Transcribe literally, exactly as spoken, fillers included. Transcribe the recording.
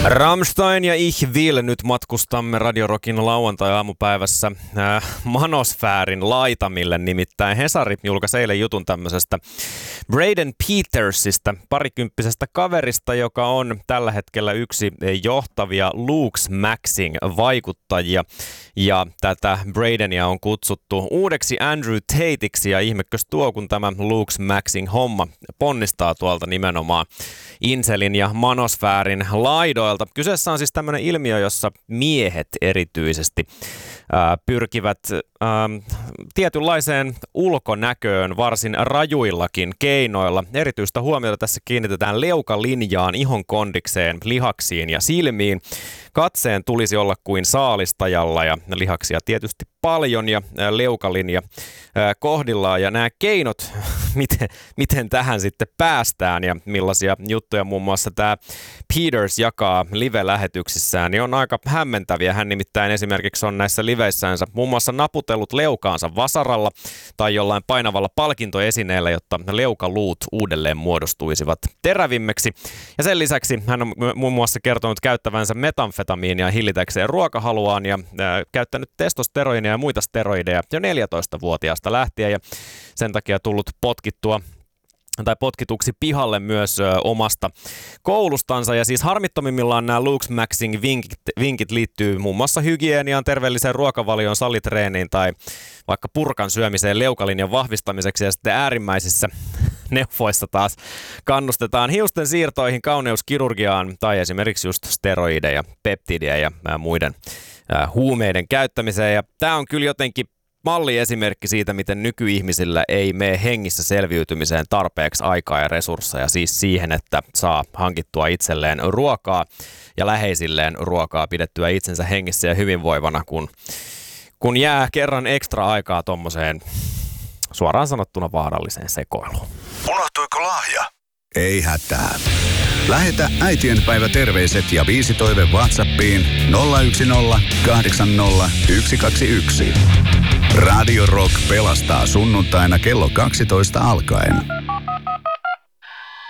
Rammstein ja Ich Will, nyt matkustamme Radio Rockin lauantai-aamupäivässä äh, manosfäärin laitamille, nimittäin Hesari julkaisi eilen jutun tämmöisestä Braden Petersista, parikymppisestä kaverista, joka on tällä hetkellä yksi johtavia Looksmaxin vaikuttajia. Ja tätä Bradenia on kutsuttu uudeksi Andrew Tateiksi, ja ihmekös tuo, kun tämä Looksmaxin homma ponnistaa tuolta nimenomaan Inselin ja manosfäärin laidoilta. Kyseessä on siis tämmöinen ilmiö, jossa miehet erityisesti ää, pyrkivät ää, tietynlaiseen ulkonäköön varsin rajuillakin keinoilla. Erityistä huomiota tässä kiinnitetään leukalinjaan, ihon kondikseen, lihaksiin ja silmiin. Katseen tulisi olla kuin saalistajalla ja lihaksia tietysti paljon ja leukalinja kohdillaan. Ja nämä keinot, miten, miten tähän sitten päästään ja millaisia juttuja muun muassa tämä Peters jakaa live-lähetyksissään, niin on aika hämmentäviä. Hän nimittäin esimerkiksi on näissä liveissänsä muun muassa naputellut leukaansa vasaralla tai jollain painavalla palkintoesineellä, jotta leukaluut uudelleen muodostuisivat terävimmiksi. Ja sen lisäksi hän on muun muassa kertonut käyttävänsä metamfetamiinia hillitäkseen ruokahaluaan ja äh, käyttänyt testosteroinia ja muita steroideja jo neljätoistavuotiaasta lähtien ja sen takia tullut potkittua tai potkituksi pihalle myös ö, omasta koulustansa. Ja siis harmittomimmillaan nämä Looksmaxin vinkit, vinkit liittyy muun muassa hygieniaan, terveelliseen ruokavalioon, salitreeniin tai vaikka purkan syömiseen leukalinjan vahvistamiseksi, ja sitten äärimmäisissä neuvoissa taas kannustetaan hiusten siirtoihin, kauneuskirurgiaan tai esimerkiksi just steroideja, peptideja ja ää, muiden ää, huumeiden käyttämiseen. Ja tämä on kyllä jotenkin malliesimerkki siitä, miten nykyihmisillä ei mene hengissä selviytymiseen tarpeeksi aikaa ja resursseja, siis siihen, että saa hankittua itselleen ruokaa ja läheisilleen ruokaa, pidettyä itsensä hengissä ja hyvinvoivana, kun, kun jää kerran ekstra aikaa tommoseen suoraan sanottuna vaaralliseen sekoiluun. Unohtuiko lahja? Ei hätää. Lähetä äitienpäiväterveiset ja viisi toive WhatsAppiin nolla yksi nolla kahdeksan nolla yksi kaksi yksi. Radio Rock pelastaa sunnuntaina kello kaksitoista alkaen.